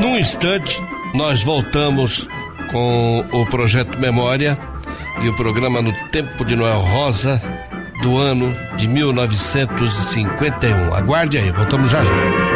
Num instante, nós voltamos com o Projeto Memória e o programa No Tempo de Noel Rosa do ano de 1951. Aguarde aí, voltamos já já.